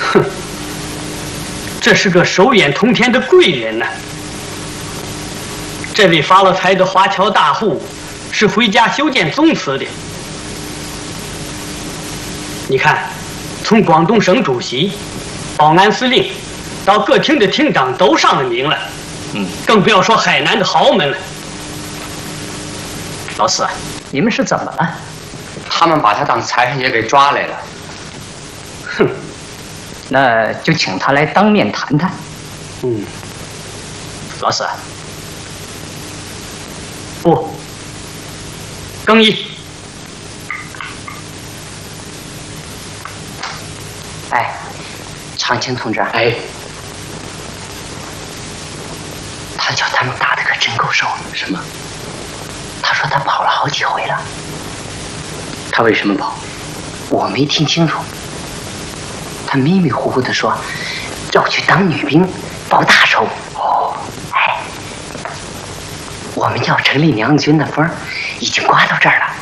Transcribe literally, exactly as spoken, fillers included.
哼，这是个手眼通天的贵人呐、啊。这位发了财的华侨大户是回家修建宗祠的。你看，从广东省主席、保安司令到各厅的厅长都上了名了。嗯，更不要说海南的豪门了。 老四，你们是怎么了？他们把他当财神爷给抓来了。 哼， 那就请他来当面谈谈。 嗯， 老四， 不，更衣。 哎，长青同志， 哎， 他叫他们打的可真够手。 什么？ 他说他跑了好几回了。 他为什么跑？ 我没听清楚。他迷迷糊糊地说要去当女兵，报大仇。 哦， 哎，我们要成立娘军的风已经刮到这儿了。